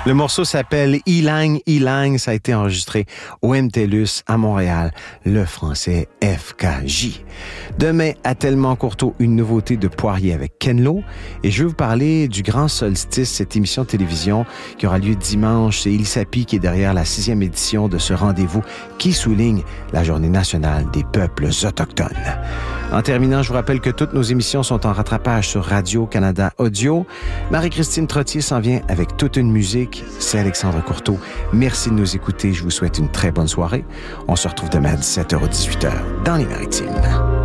Le morceau s'appelle Ilang Ilang. Ça a été enregistré au MTLUS à Montréal, le français FKJ. Demain, à Tellement Courteau, une nouveauté de Poirier avec Ken Lo. Et je vais vous parler du Grand Solstice, cette émission de télévision qui aura lieu dimanche. C'est Élie Sapi qui est derrière la 6e édition de ce rendez-vous qui souligne la Journée nationale des peuples autochtones. En terminant, je vous rappelle que toutes nos émissions sont en rattrapage sur Radio-Canada Audio. Marie-Christine Trottier s'en vient avec toute une musique. C'est Alexandre Courteau. Merci de nous écouter. Je vous souhaite une très bonne soirée. On se retrouve demain à 17h ou 18h dans les Maritimes.